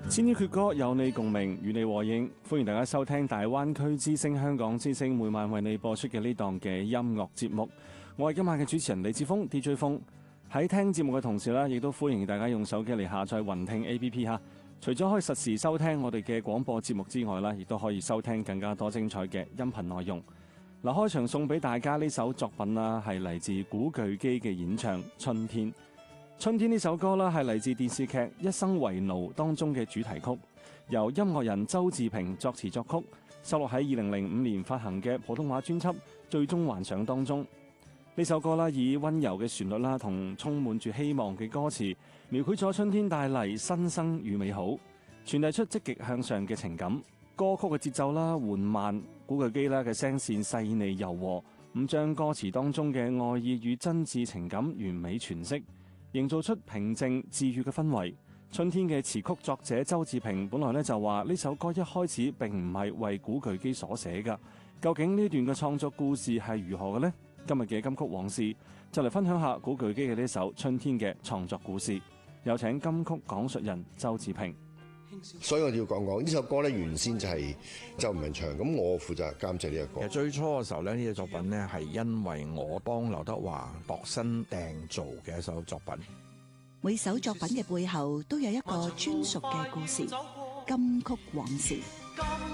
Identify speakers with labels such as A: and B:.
A: 千於闕歌有你共鳴，與你和應。歡迎大家收聽大灣區之聲香港之聲每晚為你播出嘅呢檔嘅音樂節目。我係今晚嘅主持人李志峰 DJ 峰。喺聽節目嘅同時呢，亦都歡迎大家用手機嚟下載雲聽 APP 吓。除咗可以實時收聽我哋嘅廣播節目之外呢，亦都可以收聽更加多精彩嘅音頻內容。嗱，開場送俾大家呢首作品啦，係嚟自古巨基嘅演唱《春天》。春天呢首歌啦，係嚟自電視劇《一生為奴》當中嘅主題曲，由音樂人周志平作詞作曲，收錄喺2005年發行嘅普通話專輯《最終幻想》當中。呢首歌啦，以溫柔嘅旋律啦，同充滿住希望嘅歌詞，描繪咗春天帶嚟新生與美好，傳遞出積極向上嘅情感。歌曲嘅節奏啦緩慢，古巨基啦嘅聲線細膩柔和，咁將歌詞當中嘅愛意與真摯情感完美詮釋，營造出平靜治愈嘅氛圍。春天嘅詞曲作者周志平本來就話呢首歌一開始並唔係為古巨基所寫㗎，究竟呢段嘅創作故事係如何嘅呢？今日嘅金曲往事就嚟分享下古巨基嘅呢首《春天》嘅創作故事。有請金曲講述人周志平。
B: 所以我要講呢首歌咧，原先就係周文唱，咁我負責監製呢一個。
C: 其實最初嘅時候咧，呢個作品咧係因為我幫劉德華度身訂造嘅一首作品。
D: 每首作品嘅背後都有一個專屬嘅故事，金曲往事。